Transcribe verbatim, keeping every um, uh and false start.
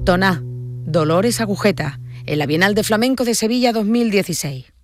Toná, Dolores Agujetas, en la Bienal de Flamenco de Sevilla dos mil dieciséis.